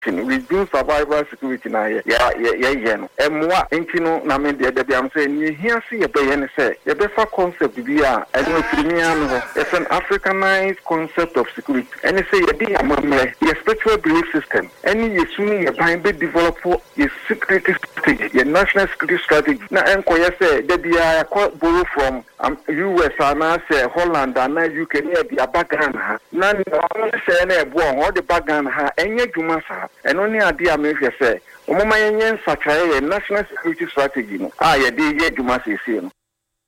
reduce survival security na yeah. Emwa intino na me de am say ni here see ye say ye be fa concept bi a eno firimian ho. It's an Africanized concept of security. And say ye di amamre your spiritual belief system. Any ye suni ye ban be develop your security strategy, your national security strategy. Na enko ye say de bia borrow from US and say Holland and UK near the background ha. Na say na ebo all the background ha enye dwuma sa. And only idea me say omoma yenyen sachaye national security strategy no. Ye di ye dwuma sese no.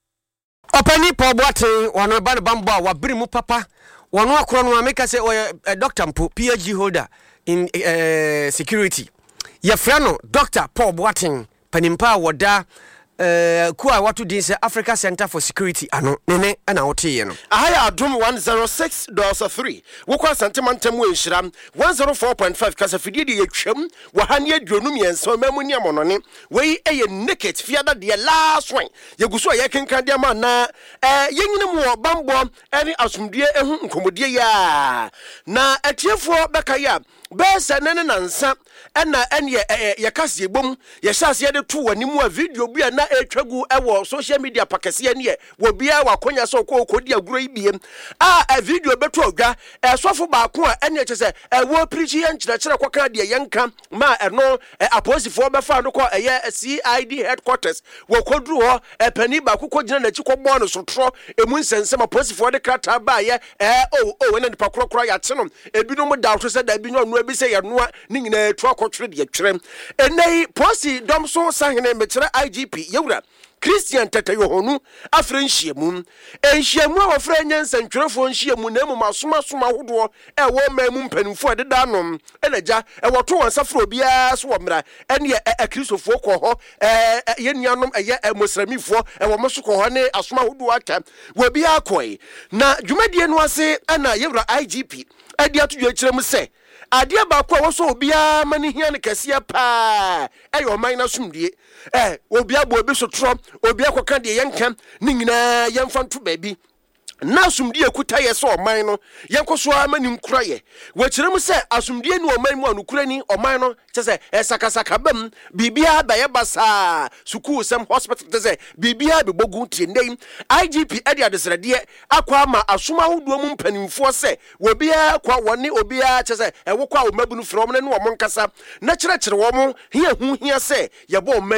Opani Paul Boateng wano ba bambo a wabiri mu papa wano akoro no ameka say Dr. Mpo PhD holder in security. Ye frano Dr. Paul Boateng panimpa woda kuwa watu din say Africa Center for Security ano nene ana wote ye no ahaya adom 106.3 wokwa santemantemu enhira 104.5 kasafidie de yetwam wahane adwonum yenso mamuni amonone wei eye naked fiada de last one yeguso ye kenkan de ma na yenyine mu bambo ene asumdie ehu nkomodie ya na atiefo bekaya besa nene nansa ena enye yakase ebom yeshase de to wanimu a video bia na etwagu ewo social media pakese ne wo bia wakonya so okodi aguro ibiem a video beto odwa esofo ba ko a ene chese wo preach ye nkyerɛkyerɛ kwaka de yenka ma eno aposifo befa no ko CID headquarters wo kodru ho pani ba kokogina na chikobɔ no sotro emu nsensem aposifo de krata ba ye ene de pakrokro ya teno ebinom da to se da bi no bi se ye noa ni nyina etu akotwere de twere enei posi dom so sahene mekyere IGP yewura Christian Tete Yohonu afrenhyiemu enhyiemu a wofra nyansantwerefo nhyiemu na emu masoma hodo ewo mamu mpanimfo adeda nom enaja ewoto wonsafro obia so womra ene kristofo ko ho yenuanom eye mosramifo ewo mosoko ho ne asoma hodo aka wobia akoi na dwumadie no ase ana yewura IGP adi atudwa kyerem se adia ba kwa woso obia mani hia ne kase pa eyo man na sumdie obia bo obi so tro obia koka de yenka ni nyina yemfa nto baabi na asumdie kuta ye so oman no yenkoso amani nkura ye wekirem se asumdie ni oman mu anukura ni oman no kyese sakasaka bam bibia ba ye basa suku sem hospital tese bibia be bogu tie ndem IGP ade adesrade akwa ma asoma hodo mu mpanimfo se wobia kwa woni obia kyese ewokwa omabunu from ne no omonkasa na kyerɛkyerɛ wo mo hia hu hia se ye bo